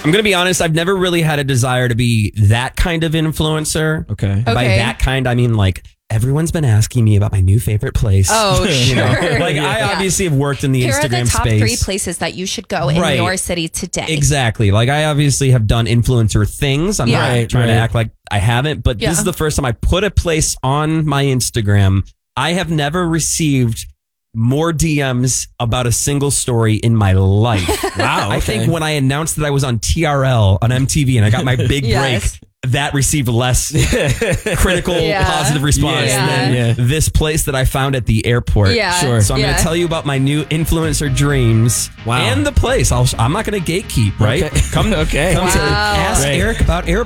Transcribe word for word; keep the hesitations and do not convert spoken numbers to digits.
I'm going to be honest. I've never really had a desire to be that kind of influencer. Okay. By Okay. that kind, I mean like everyone's been asking me about my new favorite place. Oh, You know, sure. like I Yeah. obviously have worked in the Here Instagram are the top space. three places that you should go in Right. your city today. Exactly. Like I obviously have done influencer things. I'm Yeah. not Right, trying to right. act like I haven't, but Yeah. this is the first time I put a place on my Instagram. I have never received more D Ms about a single story in my life. Wow. I okay. think when I announced that I was on T R L on M T V and I got my big Yes. break, that received less critical, Yeah. positive response Yeah. than Yeah. this place that I found at the airport. Yeah. Sure. So I'm going Yeah. to tell you about my new influencer dreams Wow. and the place. I'll, I'm not going to gatekeep, right? Okay. Come, Okay. come to Wow. ask Right. Eric about airports.